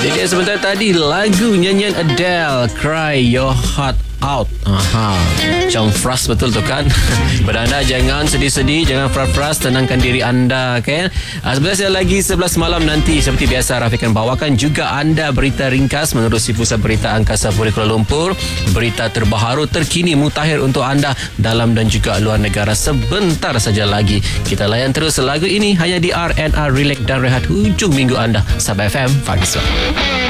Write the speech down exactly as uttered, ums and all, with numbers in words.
Itu dia sebentar tadi lagu nyanyian Adele, Cry Your Heart Out. Aha, macam frust betul tu kan. Pada anda jangan sedih-sedih, jangan frust-frust, tenangkan diri anda kan. Uh, sebentar lagi sebelas malam nanti seperti biasa Rafiq akan bawakan juga anda berita ringkas menerusi Pusat Berita Angkasa Puri Kuala Lumpur. Berita terbaru terkini mutakhir untuk anda dalam dan juga luar negara sebentar saja lagi. Kita layan terus lagu ini hanya di R N R Relax dan Rehat hujung minggu anda. Sabah F M Pagi Suara.